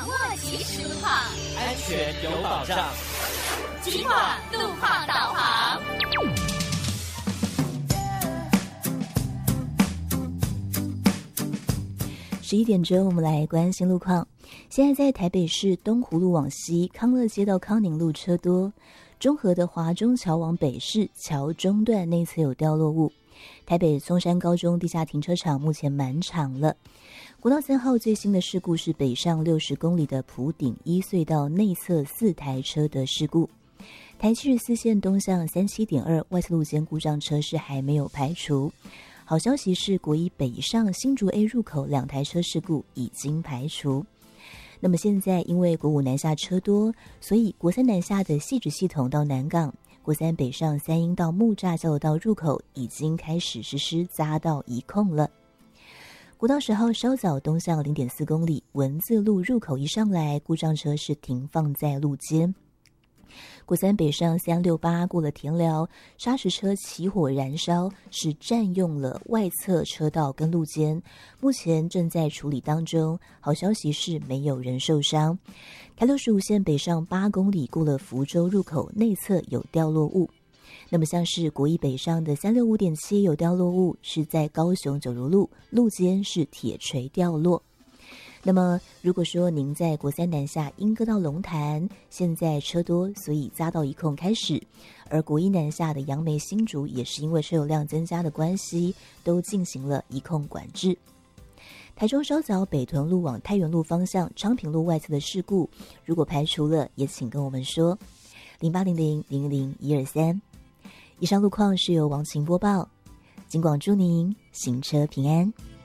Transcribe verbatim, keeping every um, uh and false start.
握即时路况， 安全有保障。 警广路况导航。 十一点钟，我们来关心路况。现在在台北市东湖路往西、康乐街到康宁路车多，中和的华中桥往北市桥中段内侧有掉落物。台北松山高中地下停车场目前满场了。国道三号最新的事故是北上六十公里的埔顶一隧道内侧四台车的事故。台七十四线东向三七点二外侧路肩故障车是还没有排除。好消息是国一北上新竹 A 入口两台车事故已经排除。那么现在因为国五南下车多，所以国三南下的汐止系统到南港，国三北上三鶯到木栅交流道入口已经开始实施匝道移控了。国道十号稍早东向 零点四公里文字路入口一上来，故障车是停放在路肩。国三北上三六八过了田寮，砂石车起火燃烧，是占用了外侧车道跟路肩，目前正在处理当中。好消息是没有人受伤。台六十五线北上八公里过了福州入口内侧有掉落物。那么像是国一北上的三六五点七有掉落物，是在高雄九如路路肩是铁锤掉落。那么如果说您在国三南下莺歌到龙潭，现在车多，所以匝道移控开始，而国一南下的杨梅新竹也是因为车流量增加的关系，都进行了移控管制。台中稍早北屯路往太原路方向昌平路外侧的事故，如果排除了，也请跟我们说零八零零零零一二三。以上路况是由王晴播报，警广祝您行车平安。